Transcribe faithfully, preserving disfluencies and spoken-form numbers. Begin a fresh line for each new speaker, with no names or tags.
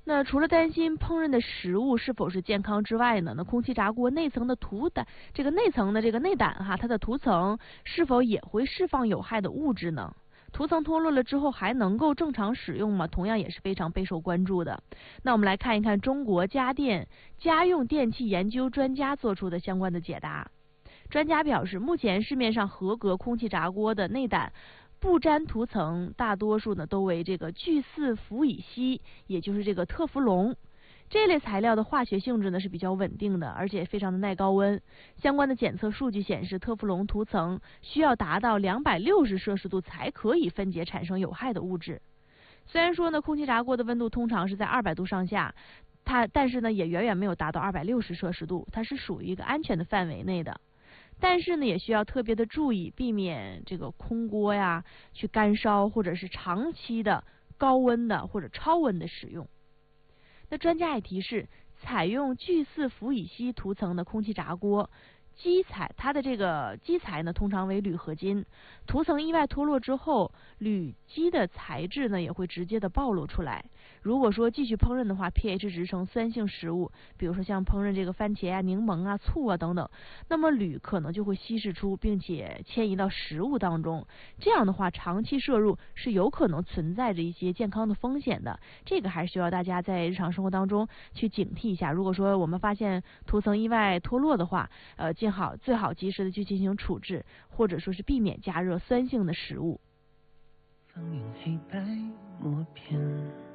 那除了担心烹饪的食物是否是健康之外呢，那空气炸锅内层的涂胆，这个内层的这个内胆哈，它的涂层是否也会释放有害的物质呢？涂层脱落了之后还能够正常使用吗？同样也是非常备受关注的。那我们来看一看中国家电家用电器研究专家做出的相关的解答。专家表示，目前市面上合格空气炸锅的内胆不粘涂层大多数呢都为这个聚四氟乙烯，也就是这个特氟龙。这类材料的化学性质呢是比较稳定的，而且非常的耐高温。相关的检测数据显示，特氟龙涂层需要达到两百六十摄氏度才可以分解产生有害的物质。虽然说呢，空气炸锅的温度通常是在二百度上下，它但是呢也远远没有达到二百六十摄氏度，它是属于一个安全的范围内的。但是呢，也需要特别的注意，避免这个空锅呀去干烧，或者是长期的高温的或者超温的使用。那专家也提示，采用聚四氟乙烯涂层的空气炸锅，基材它的这个基材呢通常为铝合金，涂层意外脱落之后，铝基的材质呢也会直接的暴露出来。如果说继续烹饪的话 ，pH 值呈酸性食物，比如说像烹饪这个番茄啊、柠檬啊、醋啊等等，那么铝可能就会稀释出，并且迁移到食物当中。这样的话，长期摄入是有可能存在着一些健康的风险的。这个还是需要大家在日常生活当中去警惕一下。如果说我们发现涂层意外脱落的话，呃，尽好最好及时的去进行处置，或者说是避免加热酸性的食物。
放映黑白默片。